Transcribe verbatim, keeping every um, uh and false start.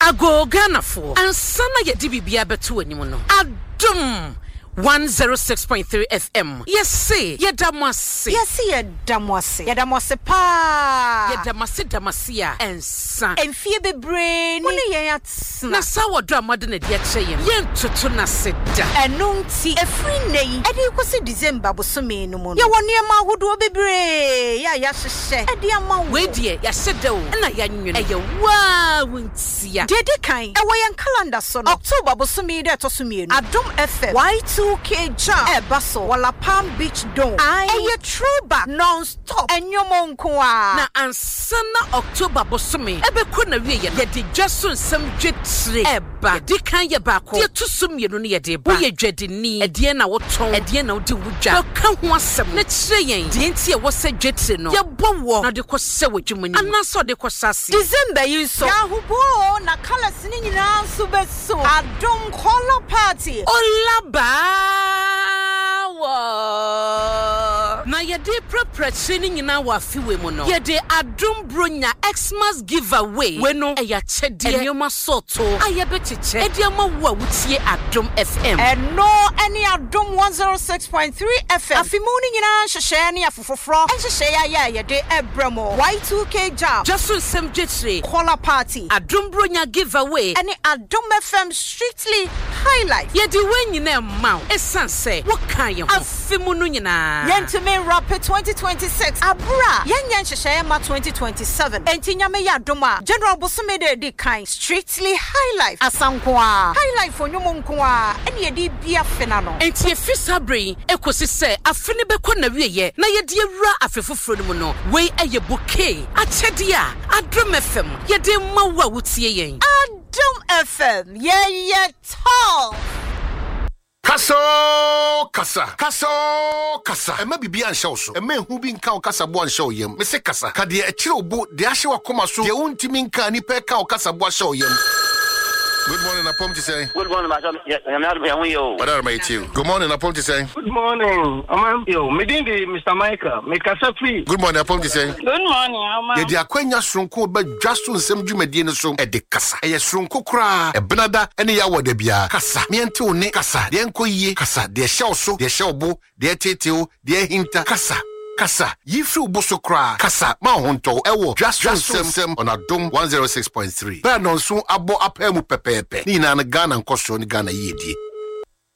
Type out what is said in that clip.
Ago Ganafo and Sana Yadibia Betu anyone. Adum one oh six point three F M. Yes, say, Yadamasi. Yes, Yadamasi. Yadamasi pa. Yadamasi Damasia and San. And Phoebe Brain. When you at Nasawa drama than a dear chain. Yen Tutuna sit and nunti a free name. And you could see December was some mean no more. You want near my wood be brave. Ya, yes, say, a dear man. Wait, dear, ya said, and I yan you. Wow, won't see ya. Did the kind away and calendar son. October was some me that was me. I don't F. Why two K jam e baso wala Palm Beach dome I e throwback non-stop enyo monkwa na ansana October bosome ebe ko na wie ye de dwaso nsem dwetre eba de kan ye ba ko de tusum ye no ne ye de ba ye dwadeni ede na woton ede na wodi wudwa ka ho asem na kire yen de nti e wo se dwetre no ye bowo na de ko se wodwumani anaso de ko sase December yi so ya hubo na colors ni nyina so beso adom color party olaba na yede preparation nyina wa fiwe mu no yede adom bronya Xmas giveaway we no eya chede enyoma soto ayebetiche ediama wo a wutie Adom F M and no any Adom one oh six point three F M afimuni nyina hwehwe ne afofofro enhwehwe ya ya yede ebramo Y two K jam just some jetre color party Adom bronya giveaway and Adom F M strictly highlight yede we nyina ma esanse wo kan ye ho afimunu nyina yentime rapid twenty twenty-six abra yenyen hwehwe ma twenty twenty-seven entinyame ya doma general bosome de di kind strictly highlight asankwa highlight for nyomo nkwa ene yedi bia fena no enti efisa brain ekosi se afene beko na wieye na yedi ewura afefoforo no mu no we eye bouquet achede a Adom F M yedi mawa wutie yen Adom F M yeah yeah tall Kaso kasa kaso kasa ema bibi an show so ema hu bi nka o kasa bo an show yem me se kasa ka de a kire obo de ahye wakoma so de untimi nka ni pe ka o kasa bo show yem. Good morning, I promise to say. Good morning, madam. Yeah, I'm not here. Yo. What are my you? Good morning, I promise to say. Good morning, I'm yo. Me din di Mister Michael. Me kasa free. Good morning, I promise to say. Good morning, I'm. Ye di akwanya sronko ba dwaso nsem dwumadi ne so e de kasa. E ye sronko kra e benada ene ya wada bia. Kasa. Me ente one kasa. De enko yie kasa. De hye so, de hye obo, de teteo, de hinta kasa. Kasa, yifu boso kra, kasa, ma honto, ewo, just sem sem on Adom one oh six point three. Ba non so abo apemu pepepe. Ni na Ghana nkoso ni Ghana yedi.